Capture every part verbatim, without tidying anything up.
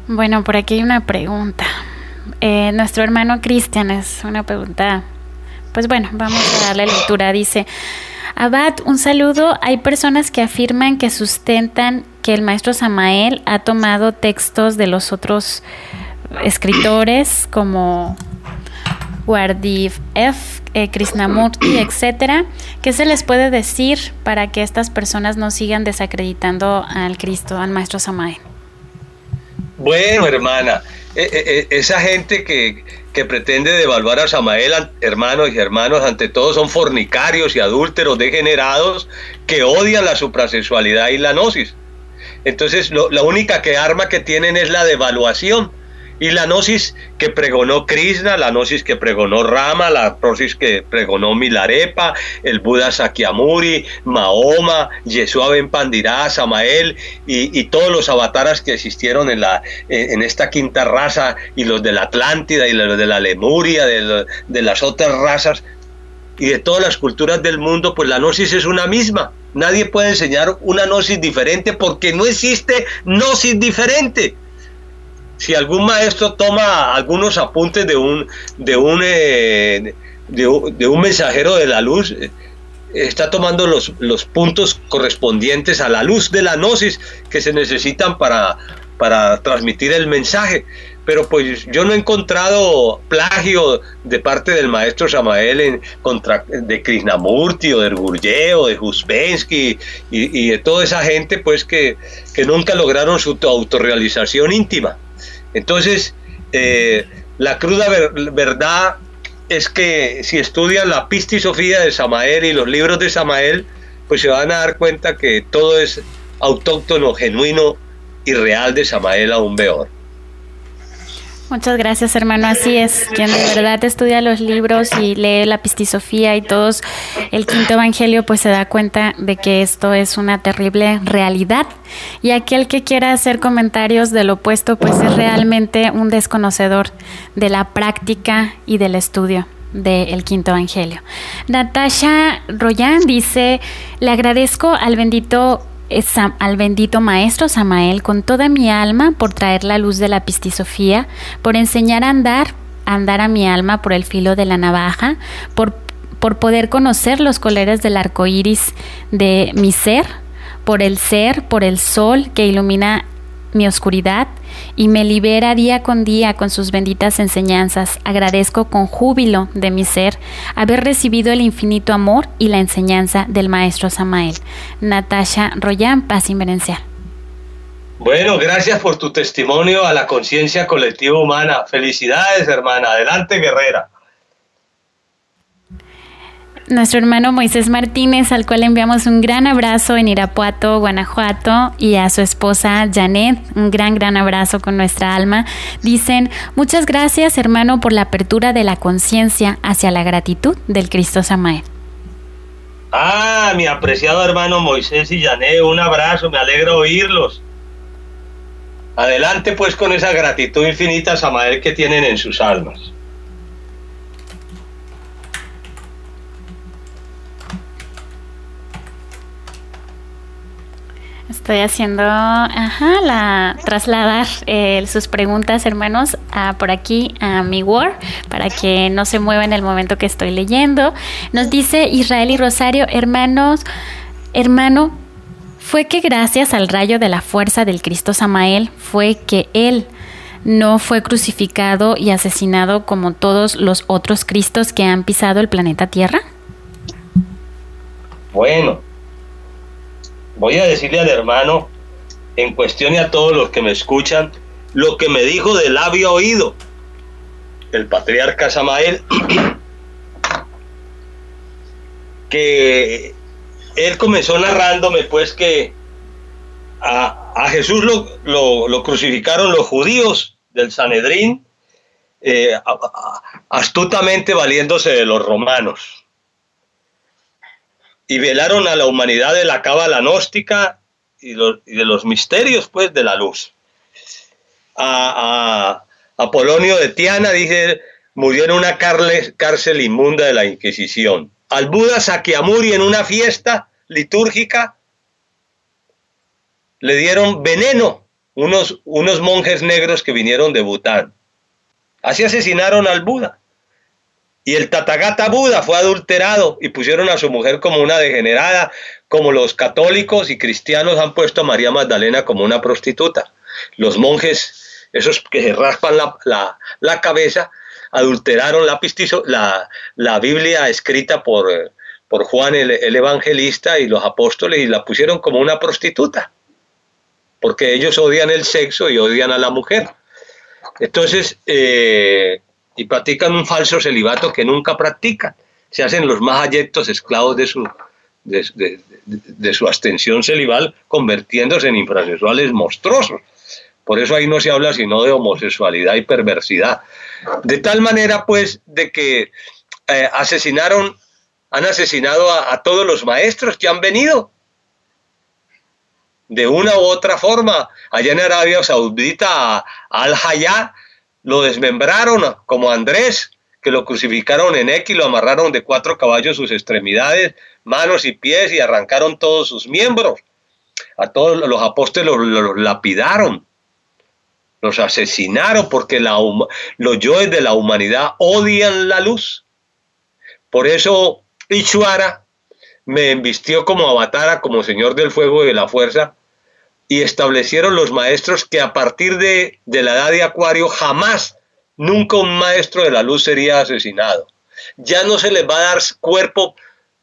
Bueno, por aquí hay una pregunta. Eh, nuestro hermano Cristian es una pregunta. Pues bueno, vamos a darle lectura. Dice: Abad, un saludo. Hay personas que afirman que sustentan que el maestro Samael ha tomado textos de los otros escritores como Gurdjieff, eh, Krishnamurti, etcétera. ¿Qué se les puede decir para que estas personas no sigan desacreditando al Cristo, al maestro Samael? Bueno, hermana, eh, eh, esa gente que, que pretende devaluar a Samael, hermanos y hermanos, ante todo son fornicarios y adúlteros degenerados que odian la suprasexualidad y la gnosis. Entonces, lo, la única que arma que tienen es la devaluación. Y la gnosis que pregonó Krishna, la gnosis que pregonó Rama, la gnosis que pregonó Milarepa, el Buda Sakyamuni, Mahoma, Yeshua Ben Pandira, Samael y, y todos los avataras que existieron en, la, en esta quinta raza, y los de la Atlántida y los de la Lemuria, de, de las otras razas y de todas las culturas del mundo, pues la gnosis es una misma. Nadie puede enseñar una gnosis diferente porque no existe gnosis diferente. Si algún maestro toma algunos apuntes de un, de un, eh, de un, de un mensajero de la luz, eh, está tomando los, los puntos correspondientes a la luz de la gnosis que se necesitan para, para transmitir el mensaje. Pero pues yo no he encontrado plagio de parte del maestro Samael en contra de Krishnamurti o de Gurdjieff o de Uspensky y, y de toda esa gente pues que, que nunca lograron su autorrealización íntima. Entonces, eh, la cruda ver, verdad es que si estudian la Pistisofía de Samael y los libros de Samael, pues se van a dar cuenta que todo es autóctono, genuino y real de Samael Aún Weor. Muchas gracias, hermano. Así es, quien de verdad estudia los libros y lee la Pistisofía y todos el quinto evangelio, pues se da cuenta de que esto es una terrible realidad. Y aquel que quiera hacer comentarios del opuesto, pues es realmente un desconocedor de la práctica y del estudio del quinto evangelio. Natasha Royan dice: le agradezco al bendito al bendito maestro Samael con toda mi alma por traer la luz de la Pistisofía, por enseñar a andar, a andar a mi alma por el filo de la navaja, por, por poder conocer los colores del arco iris de mi ser, por el ser, por el sol que ilumina mi oscuridad y me libera día con día con sus benditas enseñanzas. Agradezco con júbilo de mi ser haber recibido el infinito amor y la enseñanza del maestro Samael. Natasha Royan, paz inverencial. Bueno, gracias por tu testimonio a la conciencia colectiva humana. Felicidades, hermana. Adelante, guerrera. Nuestro hermano Moisés Martínez, al cual enviamos un gran abrazo en Irapuato, Guanajuato, y a su esposa Janet, un gran, gran abrazo con nuestra alma. Dicen: muchas gracias, hermano, por la apertura de la conciencia hacia la gratitud del Cristo Samael. Ah, mi apreciado hermano Moisés y Janet, un abrazo, me alegra oírlos. Adelante pues con esa gratitud infinita a Samael que tienen en sus almas. Estoy haciendo, ajá, la trasladar eh, sus preguntas, hermanos, a, por aquí a mi Word, para que no se mueva en el momento que estoy leyendo. Nos dice Israel y Rosario: hermanos, hermano, fue que gracias al rayo de la fuerza del Cristo Samael fue que él no fue crucificado y asesinado como todos los otros Cristos que han pisado el planeta Tierra. Bueno, voy a decirle al hermano, en cuestión y a todos los que me escuchan, lo que me dijo de labio a oído el patriarca Samael, que él comenzó narrándome pues que a, a Jesús lo, lo, lo crucificaron los judíos del Sanedrín, eh, a, a, astutamente valiéndose de los romanos. Y velaron a la humanidad de la cábala gnóstica y, los, y de los misterios pues de la luz. A, a, a Polonio de Tiana, dice, murió en una cárcel, cárcel inmunda de la Inquisición. Al Buda Sakyamuni, en una fiesta litúrgica, le dieron veneno unos, unos monjes negros que vinieron de Bután. Así asesinaron al Buda. Y el Tathagata Buda fue adulterado y pusieron a su mujer como una degenerada, como los católicos y cristianos han puesto a María Magdalena como una prostituta. Los monjes, esos que se raspan la, la, la cabeza, adulteraron la, pistizo, la, la Biblia escrita por, por Juan el, el Evangelista y los apóstoles y la pusieron como una prostituta, porque ellos odian el sexo y odian a la mujer. Entonces, eh, y practican un falso celibato que nunca practican. Se hacen los más ayectos esclavos de su, de, de, de, de su abstención celibal, convirtiéndose en infrasexuales monstruosos. Por eso ahí no se habla sino de homosexualidad y perversidad. De tal manera, pues, de que eh, asesinaron, han asesinado a, a todos los maestros que han venido. De una u otra forma, allá en Arabia Saudita, a, a Al-Hayá lo desmembraron, como Andrés, que lo crucificaron en X, lo amarraron de cuatro caballos sus extremidades, manos y pies, y arrancaron todos sus miembros. A todos los apóstoles los, los lapidaron, los asesinaron, porque la, los yoes de la humanidad odian la luz. Por eso Ishvara me embistió como avatara, como señor del fuego y de la fuerza, y establecieron los maestros que a partir de, de la edad de Acuario jamás, nunca un maestro de la luz sería asesinado. Ya no se les va a dar cuerpo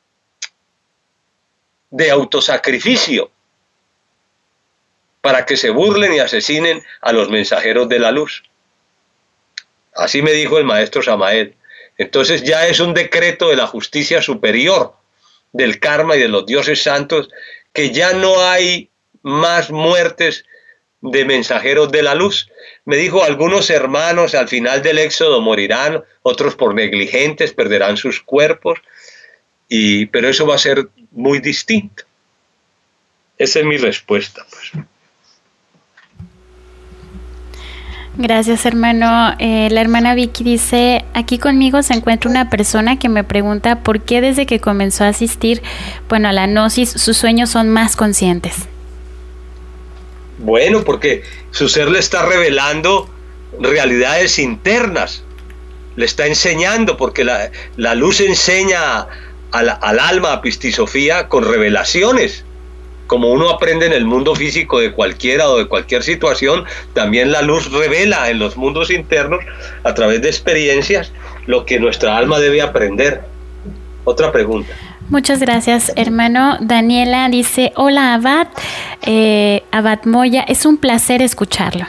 de autosacrificio para que se burlen y asesinen a los mensajeros de la luz. Así me dijo el maestro Samael. Entonces ya es un decreto de la justicia superior, del karma y de los dioses santos, que ya no hay más muertes de mensajeros de la luz. Me dijo, algunos hermanos al final del éxodo morirán, otros por negligentes perderán sus cuerpos, y, pero eso va a ser muy distinto. Esa es mi respuesta, pues. Gracias, hermano. Eh, la hermana Vicky dice, aquí conmigo se encuentra una persona que me pregunta por qué desde que comenzó a asistir, bueno, a la gnosis, sus sueños son más conscientes. Bueno, porque su ser le está revelando realidades internas, le está enseñando, porque la, la luz enseña a la, al alma, a Pistisofía, con revelaciones. Como uno aprende en el mundo físico de cualquiera o de cualquier situación, también la luz revela en los mundos internos, a través de experiencias, lo que nuestra alma debe aprender. Otra pregunta. Muchas gracias, hermano. Daniela dice, hola Abad, eh, Abad Moya, es un placer escucharlo.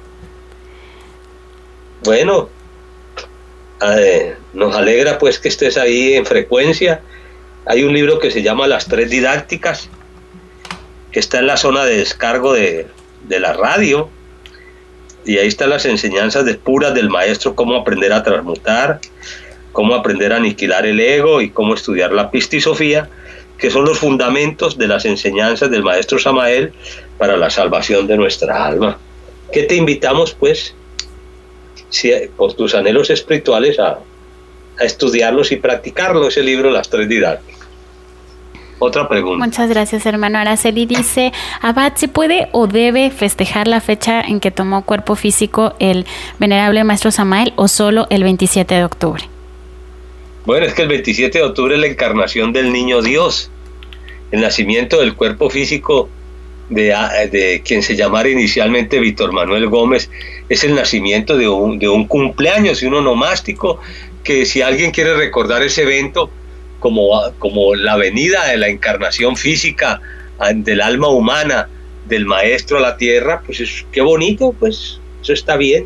Bueno, eh, nos alegra pues que estés ahí en frecuencia. Hay un libro que se llama Las Tres Didácticas, que está en la zona de descargo de, de la radio, y ahí están las enseñanzas de puras del maestro, cómo aprender a transmutar, cómo aprender a aniquilar el ego y cómo estudiar la Pistisofía, que son los fundamentos de las enseñanzas del maestro Samael para la salvación de nuestra alma. Que te invitamos pues, si, por tus anhelos espirituales, a, a estudiarlos y practicarlos, ese libro, Las Tres Didácticas. Otra pregunta. Muchas gracias, hermano. Araceli dice, Abad, ¿se puede o debe festejar la fecha en que tomó cuerpo físico el venerable maestro Samael o solo el veintisiete de octubre? Bueno, es que el veintisiete de octubre es la encarnación del niño Dios, el nacimiento del cuerpo físico de, de quien se llamara inicialmente Víctor Manuel Gómez, es el nacimiento de un, de un cumpleaños y un onomástico, que si alguien quiere recordar ese evento como, como la venida de la encarnación física del alma humana del maestro a la tierra, pues es, qué bonito, pues eso está bien.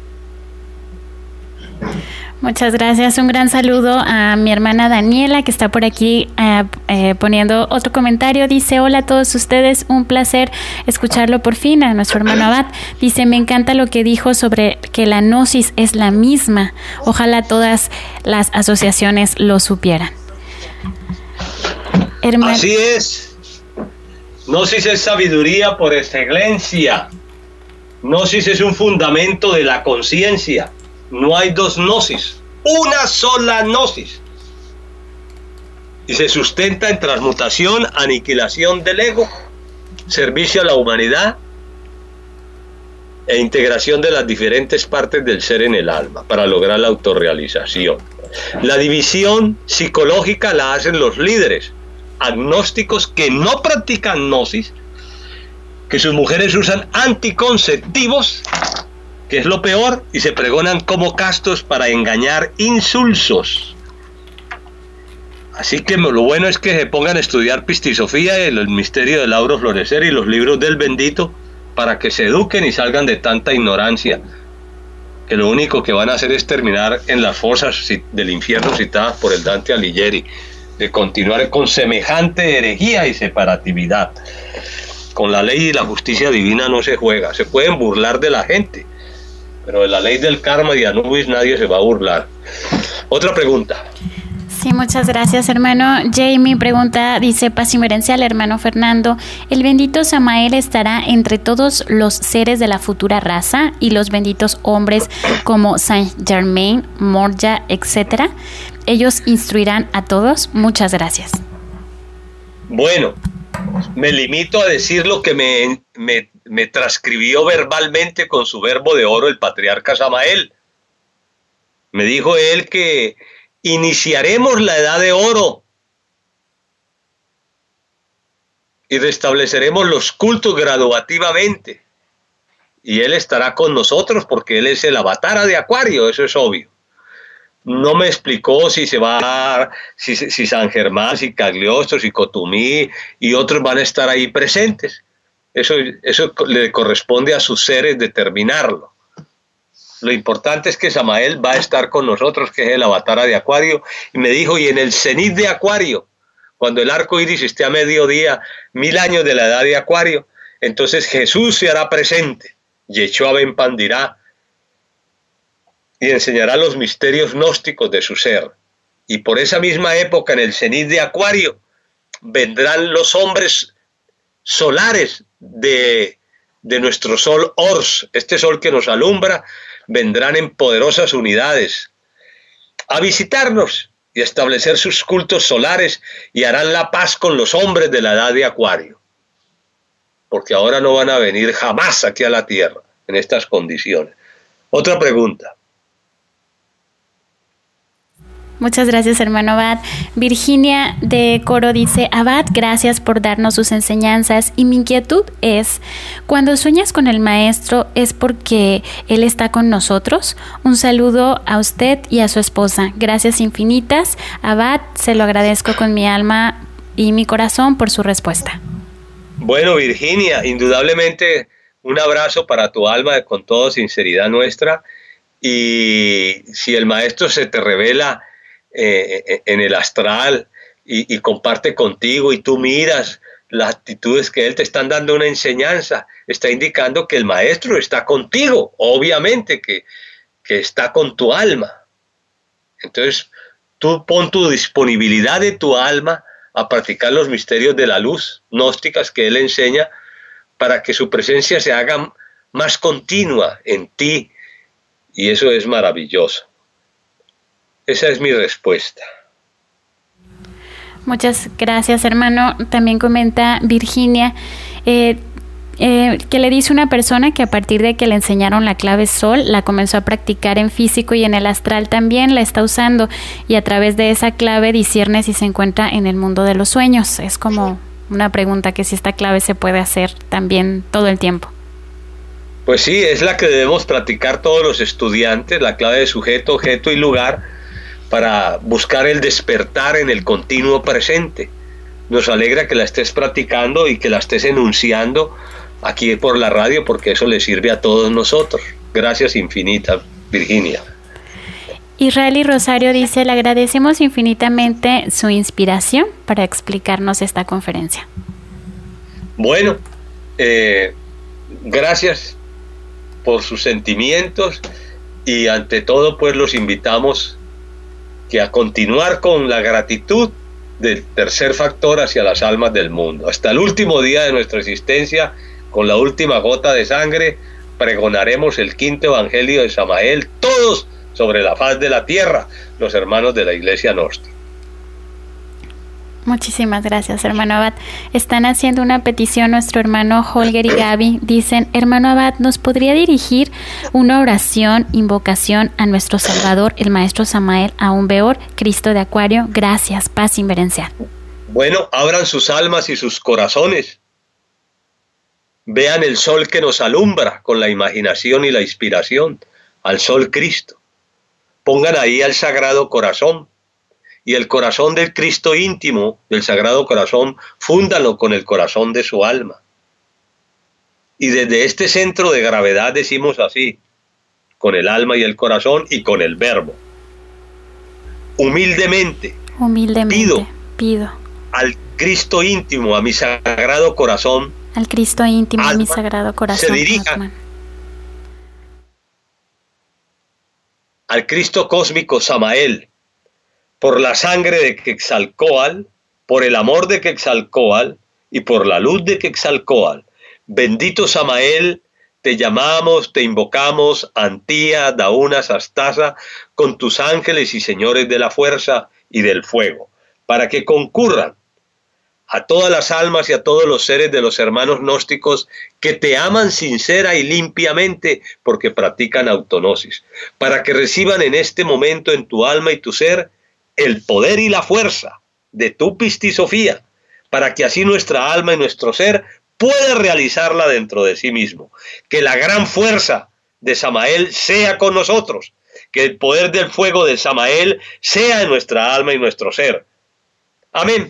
Muchas gracias, un gran saludo a mi hermana Daniela, que está por aquí eh, eh, poniendo otro comentario. Dice, hola a todos ustedes, un placer escucharlo por fin. A nuestro hermano Abad dice, me encanta lo que dijo sobre que la gnosis es la misma. Ojalá todas las asociaciones lo supieran. Herman... Así es. Gnosis es sabiduría por excelencia. Gnosis es un fundamento de la conciencia. No hay dos gnosis, una sola gnosis. Y se sustenta en transmutación, aniquilación del ego, servicio a la humanidad e integración de las diferentes partes del ser en el alma para lograr la autorrealización. La división psicológica la hacen los líderes agnósticos que no practican gnosis, que sus mujeres usan anticonceptivos, que es lo peor, y se pregonan como castos para engañar insulsos. Así que lo bueno es que se pongan a estudiar pistisofía, el, el misterio del auro florecer y los libros del bendito, para que se eduquen y salgan de tanta ignorancia, que lo único que van a hacer es terminar en las fosas del infierno citadas por el Dante Alighieri, de continuar con semejante herejía y separatividad. Con la ley y la justicia divina no se juega. Se pueden burlar de la gente, pero de la ley del karma y Anubis nadie se va a burlar. Otra pregunta. Sí, muchas gracias, hermano. Jamie pregunta, dice, paz y merencia al hermano Fernando, ¿el bendito Samael estará entre todos los seres de la futura raza y los benditos hombres como Saint Germain, Morya, etcétera? ¿Ellos instruirán a todos? Muchas gracias. Bueno, me limito a decir lo que me, me, me transcribió verbalmente con su verbo de oro el patriarca Samael. Me dijo él que iniciaremos la edad de oro y restableceremos los cultos graduativamente, y él estará con nosotros porque él es el avatara de Acuario, eso es obvio. No me explicó si se va a, si, si San Germán, si Cagliostro, si Cotumí y otros van a estar ahí presentes. Eso, eso le corresponde a sus seres determinarlo. Lo importante es que Samael va a estar con nosotros, que es el avatara de Acuario, y me dijo, y en el cenit de Acuario, cuando el arco iris esté a mediodía, mil años de la edad de Acuario, entonces Jesús se hará presente, Yeshua ben Pandirá, y enseñará los misterios gnósticos de su ser. Y por esa misma época, en el cenit de Acuario, vendrán los hombres solares de, de nuestro sol Ors, este sol que nos alumbra, vendrán en poderosas unidades a visitarnos y establecer sus cultos solares y harán la paz con los hombres de la edad de Acuario, porque ahora no van a venir jamás aquí a la tierra en estas condiciones. Otra pregunta. Muchas gracias, hermano Abad. Virginia de Coro dice, Abad, gracias por darnos sus enseñanzas, y mi inquietud es, cuando sueñas con el maestro, ¿es porque él está con nosotros? Un saludo a usted y a su esposa. Gracias infinitas. Abad, se lo agradezco con mi alma y mi corazón por su respuesta. Bueno, Virginia, indudablemente un abrazo para tu alma con toda sinceridad nuestra, y si el maestro se te revela Eh, en el astral y, y comparte contigo y tú miras las actitudes que él te están dando una enseñanza, está indicando que el maestro está contigo, obviamente que, que está con tu alma. Entonces tú pon tu disponibilidad de tu alma a practicar los misterios de la luz gnósticas que él enseña, para que su presencia se haga más continua en ti, y eso es maravilloso. Esa es mi respuesta. Muchas gracias, hermano. También comenta Virginia eh, eh, que le dice una persona que a partir de que le enseñaron la clave sol, la comenzó a practicar en físico y en el astral también la está usando, y a través de esa clave discierne si se encuentra en el mundo de los sueños. Es como una pregunta que si esta clave se puede hacer también todo el tiempo. Pues sí, es la que debemos practicar todos los estudiantes, la clave de sujeto, objeto y lugar, para buscar el despertar en el continuo presente. Nos alegra que la estés practicando y que la estés enunciando aquí por la radio, porque eso le sirve a todos nosotros. Gracias infinitas, Virginia. Israel y Rosario dice, le agradecemos infinitamente su inspiración para explicarnos esta conferencia. Bueno, eh, gracias por sus sentimientos, y ante todo pues los invitamos que a continuar con la gratitud del tercer factor hacia las almas del mundo. Hasta el último día de nuestra existencia, con la última gota de sangre, pregonaremos el quinto evangelio de Samael, todos sobre la faz de la tierra, los hermanos de la Iglesia Gnóstica. Muchísimas gracias, hermano Abad. Están haciendo una petición nuestro hermano Holger y Gaby. Dicen, hermano Abad, ¿nos podría dirigir una oración, invocación a nuestro Salvador, el Maestro Samael Aún Beor, Cristo de Acuario? Gracias, paz inverencial. Bueno, abran sus almas y sus corazones. Vean el sol que nos alumbra con la imaginación y la inspiración, al sol Cristo. Pongan ahí al Sagrado Corazón. Y el corazón del Cristo íntimo, del Sagrado Corazón, fúndalo con el corazón de su alma. Y desde este centro de gravedad decimos así, con el alma y el corazón y con el verbo. Humildemente, Humildemente pido, pido al Cristo íntimo, a mi Sagrado Corazón, al Cristo íntimo, alma, a mi Sagrado Corazón, se dirija Atman. al Cristo cósmico Samael, por la sangre de Quetzalcóatl, por el amor de Quetzalcóatl y por la luz de Quetzalcóatl. Bendito Samael, te llamamos, te invocamos, Antía, Dauna, Sastasa, con tus ángeles y señores de la fuerza y del fuego, para que concurran a todas las almas y a todos los seres de los hermanos gnósticos que te aman sincera y limpiamente porque practican autonosis, para que reciban en este momento en tu alma y tu ser el poder y la fuerza de tu pistisofía, para que así nuestra alma y nuestro ser pueda realizarla dentro de sí mismo. Que la gran fuerza de Samael sea con nosotros, que el poder del fuego de Samael sea en nuestra alma y nuestro ser. Amén.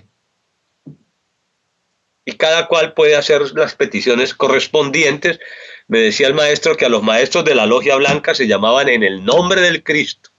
Y cada cual puede hacer las peticiones correspondientes. Me decía el maestro que a los maestros de la Logia Blanca se llamaban en el nombre del Cristo.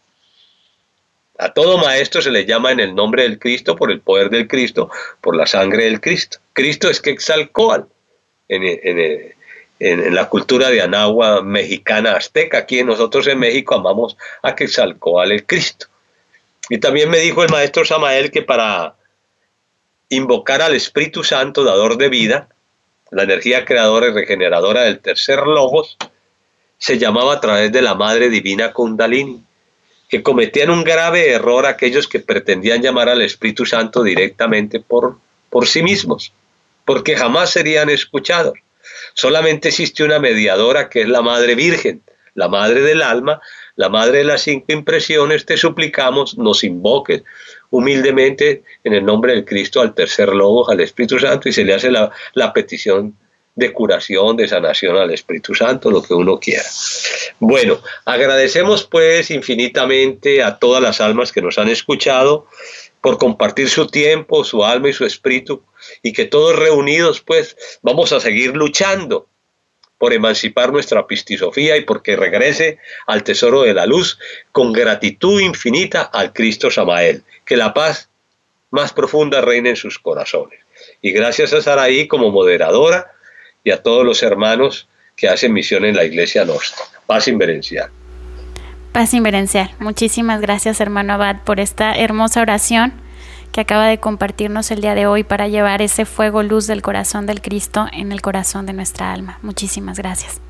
A todo maestro se le llama en el nombre del Cristo, por el poder del Cristo, por la sangre del Cristo. Cristo es Quetzalcóatl en, en, en, en la cultura de Anáhuac mexicana azteca. Aquí nosotros en México amamos a Quetzalcóatl el Cristo. Y también me dijo el maestro Samael que para invocar al Espíritu Santo, dador de vida, la energía creadora y regeneradora del tercer logos, se llamaba a través de la Madre Divina Kundalini, que cometían un grave error aquellos que pretendían llamar al Espíritu Santo directamente por, por sí mismos, porque jamás serían escuchados. Solamente existe una mediadora que es la Madre Virgen, la Madre del alma, la Madre de las cinco impresiones. Te suplicamos, nos invoques humildemente en el nombre del Cristo al tercer logos, al Espíritu Santo, y se le hace la, la petición de curación, de sanación al Espíritu Santo, lo que uno quiera. Bueno, agradecemos pues infinitamente a todas las almas que nos han escuchado por compartir su tiempo, su alma y su espíritu, y que todos reunidos pues vamos a seguir luchando por emancipar nuestra pistisofía y porque regrese al tesoro de la luz con gratitud infinita al Cristo Samael. Que la paz más profunda reine en sus corazones. Y gracias a Saraí como moderadora y a todos los hermanos que hacen misión en la Iglesia Gnóstica. Paz inverencial. Paz inverencial. Muchísimas gracias, hermano Abad, por esta hermosa oración que acaba de compartirnos el día de hoy para llevar ese fuego luz del corazón del Cristo en el corazón de nuestra alma. Muchísimas gracias.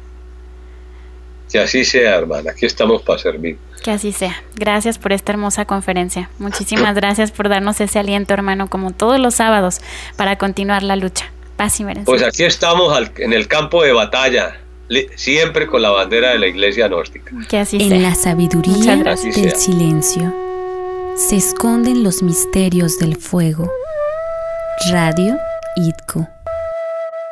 Que así sea, hermana. Aquí estamos para servir. Que así sea. Gracias por esta hermosa conferencia. Muchísimas gracias por darnos ese aliento, hermano, como todos los sábados, para continuar la lucha. Paz inverencial. Pues aquí estamos al, en el campo de batalla, siempre con la bandera de la Iglesia Gnóstica. Que así en sea. En la sabiduría del sea. silencio se esconden los misterios del fuego. Radio I D C O.